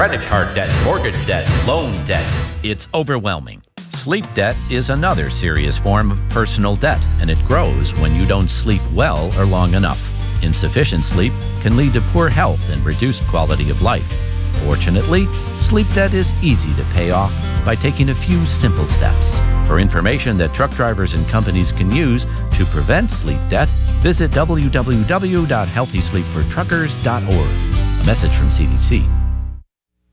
credit card debt, mortgage debt, loan debt. It's overwhelming. Sleep debt is another serious form of personal debt, and it grows when you don't sleep well or long enough. Insufficient sleep can lead to poor health and reduced quality of life. Fortunately, sleep debt is easy to pay off by taking a few simple steps. For information that truck drivers and companies can use to prevent sleep debt, visit www.healthysleepfortruckers.org. A message from CDC.